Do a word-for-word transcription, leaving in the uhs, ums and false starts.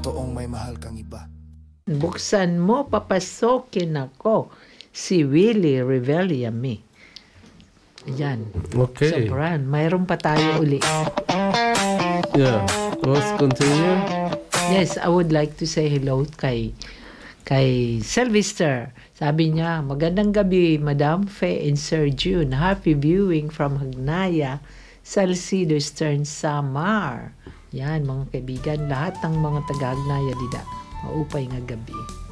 totoong may mahal kang iba. Buksan mo, papasokin ako. Si Willie Revellame. Yan. Okay. Sobran. Mayroon pa tayo uli. Yeah. Let's continue. Yes, I would like to say hello kay kay Sylvester. Sabi niya, magandang gabi, Madam Faye and Sir June. Happy viewing from Hagnaya, Salcido Stern, Samar. Yan, mga kaibigan, lahat ng mga taga-Hagnaya dida. Maupay nga gabi.